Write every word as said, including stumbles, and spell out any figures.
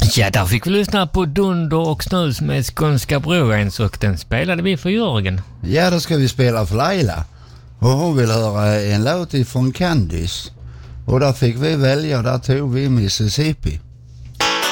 Ja, där fick vi lyssna på Dunder och Snus med Skånska Broens, och den spelade vi för Jörgen. Ja, då ska vi spela för Laila. Och hon vill höra en låt ifrån Candice. Och där fick vi välja, där tog vi Mississippi.